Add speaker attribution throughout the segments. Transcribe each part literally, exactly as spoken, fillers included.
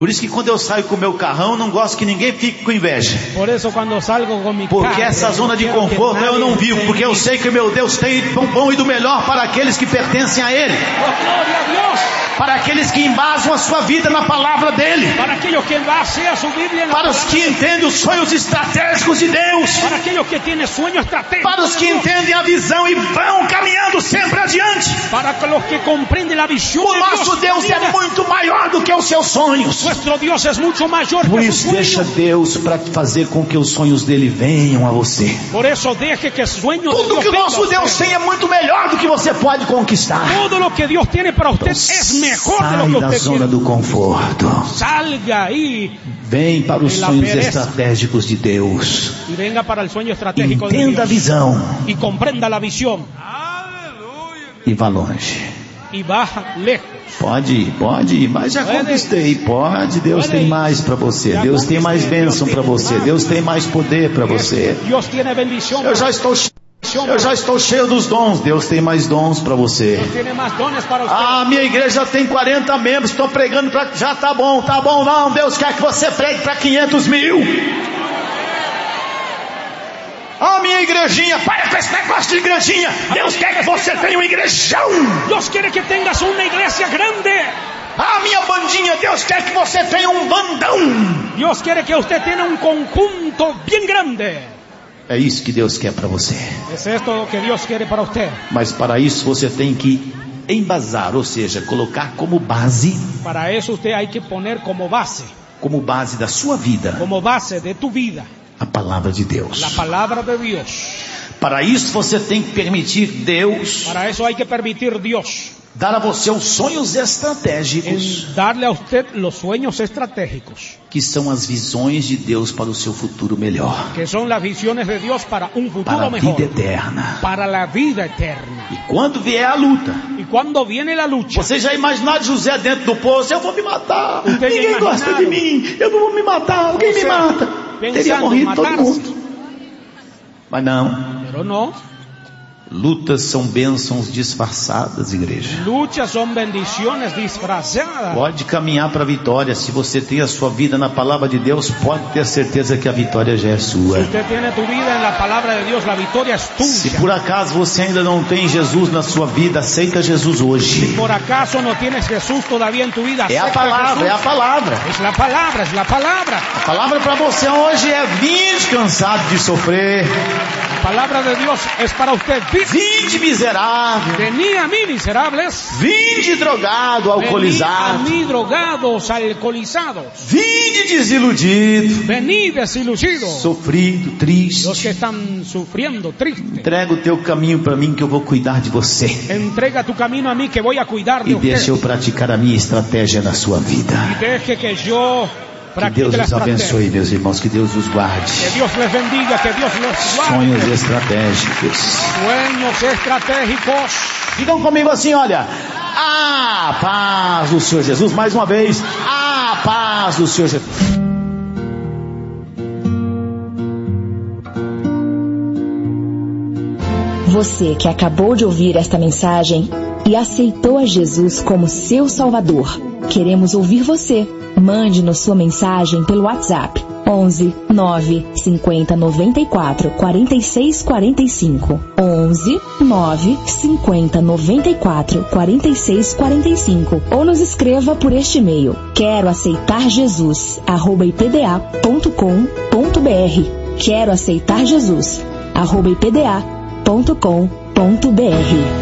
Speaker 1: Por isso que quando eu saio com o meu carrão, não gosto que ninguém fique com inveja.
Speaker 2: Por isso quando salgo com mi
Speaker 1: Porque
Speaker 2: carro,
Speaker 1: essa zona de
Speaker 2: quero que
Speaker 1: conforto eu não
Speaker 2: nadie
Speaker 1: vivo, porque eu sei que o meu Deus tem do bom e do melhor para aqueles que pertencem a Ele.
Speaker 2: Oh, glória a Dios.
Speaker 1: Para aqueles que embasam a sua vida na palavra dele.
Speaker 2: Para aquellos que basean su Biblia en la
Speaker 1: Para os
Speaker 2: palabra.
Speaker 1: que entendem os sonhos estratégicos de Deus.
Speaker 2: Para aquellos que tienen sueños estratégicos.
Speaker 1: Para os que
Speaker 2: de Dios.
Speaker 1: entendem a visão e vão caminhando sempre adiante.
Speaker 2: Para los que comprenden la visión
Speaker 1: O
Speaker 2: de
Speaker 1: nosso
Speaker 2: Dios.
Speaker 1: Deus é muito maior do que os seus sonhos.
Speaker 2: Nuestro Dios es mucho mayor
Speaker 1: Por
Speaker 2: que sus
Speaker 1: isso, deixa
Speaker 2: sueños.
Speaker 1: Deus para fazer com que os sonhos dele venham a você.
Speaker 2: Por eso deje que sueños de
Speaker 1: Tudo
Speaker 2: Dios
Speaker 1: que o
Speaker 2: venga a
Speaker 1: nosso
Speaker 2: usted.
Speaker 1: Deus tem é muito melhor do que você pode conquistar.
Speaker 2: Todo lo que Dios tiene para usted es mejor de
Speaker 1: Sai
Speaker 2: lo que
Speaker 1: da
Speaker 2: usted
Speaker 1: zona
Speaker 2: quiere.
Speaker 1: do conforto.
Speaker 2: Salga ahí
Speaker 1: Vem para os
Speaker 2: La
Speaker 1: sonhos
Speaker 2: pereza.
Speaker 1: estratégicos de Deus.
Speaker 2: y venga para el sueño estratégico de
Speaker 1: Entenda a
Speaker 2: Dios.
Speaker 1: visão
Speaker 2: Y comprenda la visión.
Speaker 1: e vá longe.
Speaker 2: Y baja lejos.
Speaker 1: Pode ir, pode ir, mas já
Speaker 2: Pode.
Speaker 1: conquistei. Pode, Deus
Speaker 2: Pode
Speaker 1: tem
Speaker 2: ir.
Speaker 1: mais para você.
Speaker 2: Já
Speaker 1: Deus tem mais
Speaker 2: conquistei,
Speaker 1: bênção
Speaker 2: Deus
Speaker 1: para
Speaker 2: tem
Speaker 1: você.
Speaker 2: mais.
Speaker 1: Deus tem mais poder para você.
Speaker 2: Dios tiene bendición.
Speaker 1: Eu já estou Eu já estou cheio dos dons. Deus tem mais dons para você.
Speaker 2: Dios tiene más dones para usted.
Speaker 1: Ah, minha igreja tem quarenta membros. Estou pregando para... Já tá bom, tá bom não. Deus quer que você pregue para quinhentos mil. Ah, minha igrejinha. Para com esse negócio de igrejinha. Deus quer que você tenha um igrejão.
Speaker 2: Dios quiere que tengas una iglesia grande.
Speaker 1: Ah, minha bandinha. Deus quer que você tenha um bandão.
Speaker 2: Dios quiere que usted tenga un conjunto bien grande.
Speaker 1: É isso que Deus quer para você.
Speaker 2: Es esto lo que Dios quiere para usted.
Speaker 1: Mas para isso você tem que embasar, ou seja, colocar como base,
Speaker 2: Para eso usted hay que poner como base,
Speaker 1: como base da sua vida,
Speaker 2: como base de tu vida,
Speaker 1: a palavra de Deus.
Speaker 2: la palabra de Dios.
Speaker 1: Para isso você tem que permitir Deus
Speaker 2: Para eso hay que permitir Dios
Speaker 1: dar a você os sonhos estratégicos,
Speaker 2: en darle a usted los sueños estratégicos,
Speaker 1: que são as visões de Deus para o seu futuro melhor,
Speaker 2: que son las visiones de Dios para un futuro
Speaker 1: para a
Speaker 2: mejor,
Speaker 1: vida eterna.
Speaker 2: para la vida eterna.
Speaker 1: E quando vier a luta,
Speaker 2: Y cuando viene la lucha,
Speaker 1: você já imaginou José dentro do poço? Eu vou me matar,
Speaker 2: Usted já
Speaker 1: ninguém gosta de
Speaker 2: imaginado?
Speaker 1: mim, eu não vou me matar, alguém me
Speaker 2: Você
Speaker 1: mata.
Speaker 2: pensando
Speaker 1: Teria
Speaker 2: em
Speaker 1: morrido todo
Speaker 2: matar-se.
Speaker 1: mundo. Mas não.
Speaker 2: pero no,
Speaker 1: Lutas são bênçãos disfarçadas, igreja.
Speaker 2: luchas son bendiciones disfrazadas.
Speaker 1: Pode caminhar para a vitória. Se você tem a sua vida na palavra de Deus, pode ter certeza que a vitória já é sua.
Speaker 2: Si usted tiene tu vida en la palabra de Dios, la victoria es
Speaker 1: Se
Speaker 2: tuya.
Speaker 1: por acaso você ainda não tem Jesus na sua vida, aceita Jesus hoje.
Speaker 2: Por acaso no tienes Jesús todavía en tu vida,
Speaker 1: É a
Speaker 2: acepta
Speaker 1: palavra, é a
Speaker 2: Jesús.
Speaker 1: palavra.
Speaker 2: Es la palabra, es la palabra.
Speaker 1: A palavra para você hoje é: vinde cansado de sofrer,
Speaker 2: La palabra de Dios es para usted.
Speaker 1: vinde miserável,
Speaker 2: Vení a mí, miserables.
Speaker 1: vinde drogado,
Speaker 2: Vení a
Speaker 1: alcoolizado,
Speaker 2: mí, drogados, alcoholizados.
Speaker 1: vinde desiludido,
Speaker 2: Vení desiludidos.
Speaker 1: sofrido,
Speaker 2: Los
Speaker 1: triste.
Speaker 2: que están sufriendo, tristes.
Speaker 1: Entrega o teu caminho para mim que eu vou cuidar de você.
Speaker 2: Entrega tu camino a mí que voy a cuidar de
Speaker 1: E deixa
Speaker 2: usted.
Speaker 1: eu praticar a minha estratégia na sua vida.
Speaker 2: Y deje que yo
Speaker 1: Que
Speaker 2: practique
Speaker 1: Deus
Speaker 2: la
Speaker 1: os
Speaker 2: estrategia.
Speaker 1: abençoe, meus irmãos. Que Deus os guarde.
Speaker 2: Que Dios les bendiga, que Dios los guarde.
Speaker 1: Sonhos estratégicos.
Speaker 2: Sueños estratégicos.
Speaker 1: Digam comigo assim, olha: a paz do Senhor Jesus. Mais uma vez, a paz do Senhor Jesus.
Speaker 3: Você que acabou de ouvir esta mensagem e aceitou a Jesus como seu Salvador, queremos ouvir você. Mande-nos sua mensagem pelo WhatsApp onze nove cinquenta noventa e quatro quarenta e seis quarenta e cinco onze nove cinquenta noventa e quatro quarenta e seis quarenta e cinco ou nos escreva por este e-mail: quero aceitar Jesus arroba ipda ponto com ponto br. Quero aceitar Jesus arroba ipda ponto com ponto br.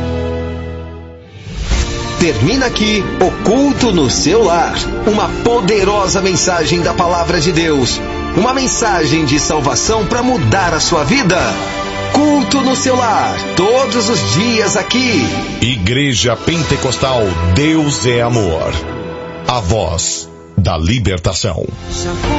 Speaker 4: Termina aqui o Culto no Seu Lar, uma poderosa mensagem da Palavra de Deus, uma mensagem de salvação para mudar a sua vida. Culto no Seu Lar, todos os dias aqui.
Speaker 5: Igreja Pentecostal Deus é Amor, a voz da libertação.